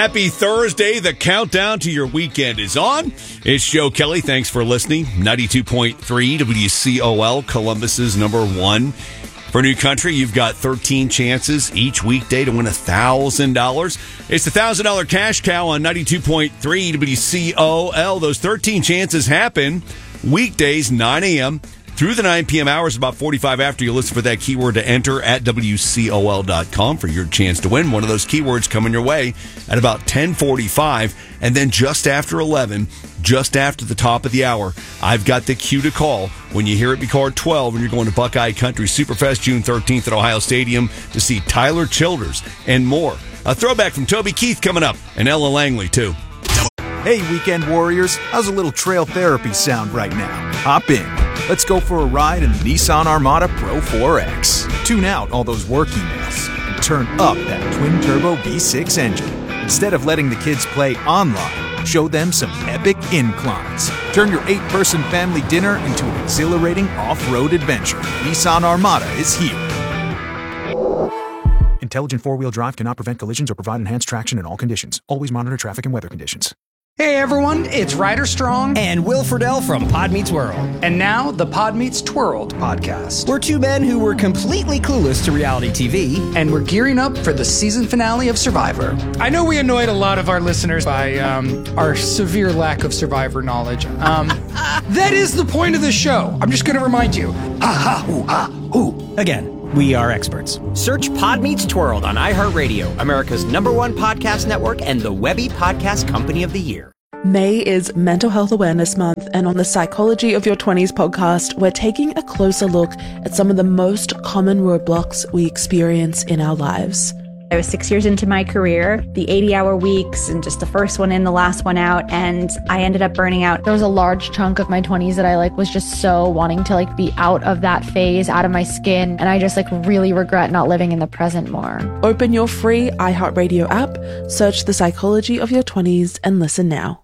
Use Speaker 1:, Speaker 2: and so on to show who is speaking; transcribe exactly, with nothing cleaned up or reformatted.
Speaker 1: Happy Thursday. The countdown to your weekend is on. It's Joe Kelly. Thanks for listening. ninety-two point three W C O L, Columbus's number one. For New Country, you've got thirteen chances each weekday to win one thousand dollars. It's the one thousand dollars cash cow on ninety-two point three W C O L. Those thirteen chances happen weekdays, nine a.m. through the nine p.m. hours, about forty-five after. You listen for that keyword to enter at W C O L dot com for your chance to win. One of those keywords coming your way at about ten forty-five. And then just after eleven, just after the top of the hour, I've got the cue to call when you hear it be called twelve and you're going to Buckeye Country Superfest June thirteenth at Ohio Stadium to see Tyler Childers and more. A throwback from Toby Keith coming up and Ella Langley, too.
Speaker 2: Hey, weekend warriors. How's a little trail therapy sound right now? Hop in. Let's go for a ride in the Nissan Armada Pro four X. Tune out all those work emails and turn up that twin-turbo V six engine. Instead of letting the kids play online, show them some epic inclines. Turn your eight-person family dinner into an exhilarating off-road adventure. Nissan Armada is here. Intelligent four-wheel drive cannot prevent collisions or provide enhanced traction in all conditions. Always monitor traffic and weather conditions.
Speaker 3: Hey everyone, it's Ryder Strong
Speaker 4: and Will Friedle from Pod Meets World.
Speaker 3: And now the Pod Meets Twirled podcast.
Speaker 4: We're two men who were completely clueless to reality T V.
Speaker 3: And we're gearing up for the season finale of Survivor.
Speaker 5: I know we annoyed a lot of our listeners by um, our severe lack of Survivor knowledge. Um, that is the point of the show. I'm just going to remind you. Ha ha hoo ha hoo.
Speaker 4: Again. We are experts.
Speaker 6: Search Pod Meets Twirled on iHeartRadio, America's number one podcast network and the Webby Podcast Company of the Year.
Speaker 7: May is Mental Health Awareness Month, and on the Psychology of Your twenties podcast, we're taking a closer look at some of the most common roadblocks we experience in our lives.
Speaker 8: I was six years into my career, the eighty-hour weeks, and just the first one in, the last one out, and I ended up burning out.
Speaker 9: There was a large chunk of my twenties that I like was just so wanting to like be out of that phase, out of my skin, and I just like really regret not living in the present more.
Speaker 7: Open your free iHeartRadio app, search The Psychology of Your twenties, and listen now.